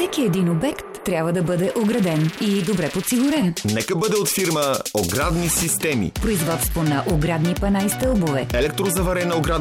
Всеки един обект трябва да бъде ограден и добре подсигурен. Нека бъде от фирма Оградни системи. Производство на оградни пана и стълбове. Електрозаварена ограда